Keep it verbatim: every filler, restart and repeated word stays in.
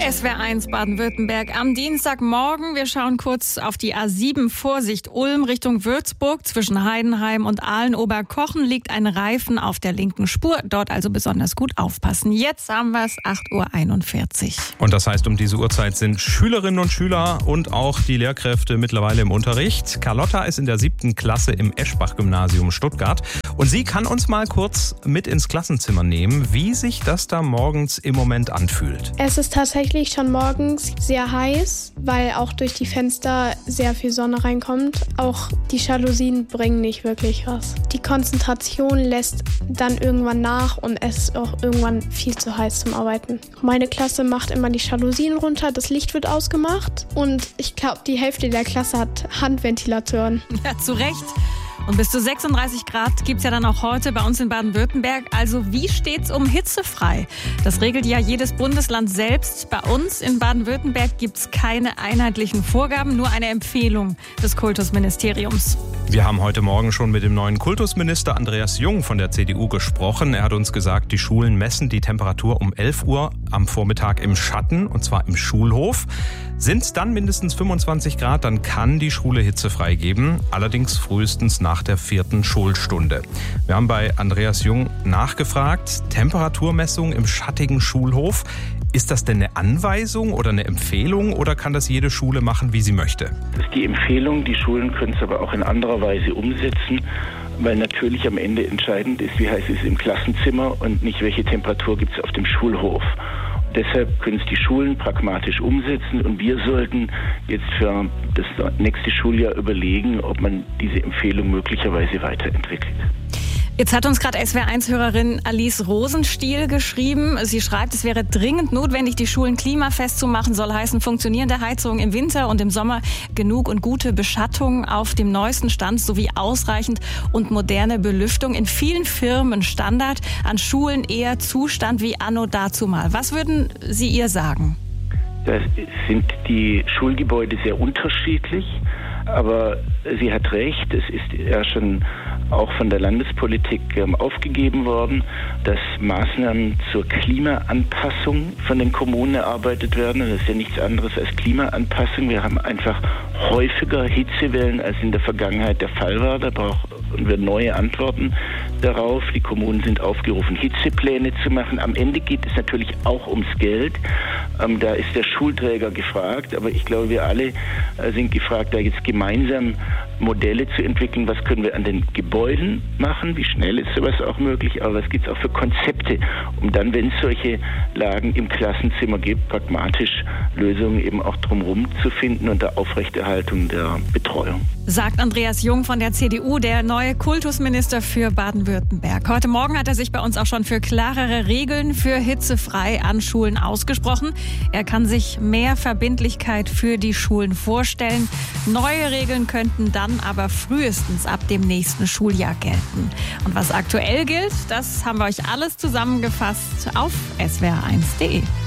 S W R eins Baden-Württemberg am Dienstagmorgen. Wir schauen kurz auf die A sieben Vorsicht Ulm Richtung Würzburg. Zwischen Heidenheim und Aalen-Oberkochen liegt ein Reifen auf der linken Spur. Dort also besonders gut aufpassen. Jetzt haben wir es acht Uhr einundvierzig. Und das heißt, um diese Uhrzeit sind Schülerinnen und Schüler und auch die Lehrkräfte mittlerweile im Unterricht. Carlotta ist in der siebten Klasse im Eschbach-Gymnasium Stuttgart. Und sie kann uns mal kurz mit ins Klassenzimmer nehmen, wie sich das da morgens im Moment anfühlt. Es ist tatsächlich schon morgens sehr heiß, weil auch durch die Fenster sehr viel Sonne reinkommt. Auch die Jalousien bringen nicht wirklich was. Die Konzentration lässt dann irgendwann nach und es ist auch irgendwann viel zu heiß zum Arbeiten. Meine Klasse macht immer die Jalousien runter, das Licht wird ausgemacht und ich glaube, die Hälfte der Klasse hat Handventilatoren. Ja, zu Recht. Und bis zu sechsunddreißig Grad gibt's ja dann auch heute bei uns in Baden-Württemberg. Also wie steht's um hitzefrei? Das regelt ja jedes Bundesland selbst. Bei uns in Baden-Württemberg gibt's keine einheitlichen Vorgaben, nur eine Empfehlung des Kultusministeriums. Wir haben heute Morgen schon mit dem neuen Kultusminister Andreas Jung von der C D U gesprochen. Er hat uns gesagt, die Schulen messen die Temperatur um elf Uhr am Vormittag im Schatten, und zwar im Schulhof. Sind es dann mindestens fünfundzwanzig Grad, dann kann die Schule hitzefrei geben, allerdings frühestens nach der vierten Schulstunde. Wir haben bei Andreas Jung nachgefragt, Temperaturmessung im schattigen Schulhof. Ist das denn eine Anweisung oder eine Empfehlung oder kann das jede Schule machen, wie sie möchte? Das ist die Empfehlung, die Schulen können es aber auch in anderer Weise umsetzen, weil natürlich am Ende entscheidend ist, wie heiß es im Klassenzimmer und nicht welche Temperatur gibt es auf dem Schulhof. Deshalb können es die Schulen pragmatisch umsetzen und wir sollten jetzt für das nächste Schuljahr überlegen, ob man diese Empfehlung möglicherweise weiterentwickelt. Jetzt hat uns gerade S W R eins Hörerin Alice Rosenstiel geschrieben. Sie schreibt, es wäre dringend notwendig, die Schulen klimafest zu machen. Soll heißen, funktionierende Heizung im Winter und im Sommer, genug und gute Beschattung auf dem neuesten Stand sowie ausreichend und moderne Belüftung. In vielen Firmen Standard, an Schulen eher Zustand wie anno dazumal. Was würden Sie ihr sagen? Da sind die Schulgebäude sehr unterschiedlich, aber sie hat recht, es ist ja schon auch von der Landespolitik ähm, aufgegeben worden, dass Maßnahmen zur Klimaanpassung von den Kommunen erarbeitet werden. Und das ist ja nichts anderes als Klimaanpassung. Wir haben einfach häufiger Hitzewellen, als in der Vergangenheit der Fall war. Da brauchen wir neue Antworten darauf. Die Kommunen sind aufgerufen, Hitzepläne zu machen. Am Ende geht es natürlich auch ums Geld. Ähm, da ist der Schulträger gefragt, aber ich glaube, wir alle äh, sind gefragt, da jetzt gemeinsam Modelle zu entwickeln. Was können wir an den Gebäuden machen? Wie schnell ist sowas auch möglich? Aber was gibt es auch für Konzepte, um dann, wenn es solche Lagen im Klassenzimmer gibt, pragmatisch Lösungen eben auch drumherum zu finden unter Aufrechterhaltung der Betreuung. Sagt Andreas Jung von der C D U, der neue Kultusminister für Baden-Württemberg. Heute Morgen hat er sich bei uns auch schon für klarere Regeln für hitzefrei an Schulen ausgesprochen. Er kann sich mehr Verbindlichkeit für die Schulen vorstellen. Neue Regeln könnten dann aber frühestens ab dem nächsten Schuljahr gelten. Und was aktuell gilt, das haben wir euch alles zusammengefasst auf S W R eins punkt de.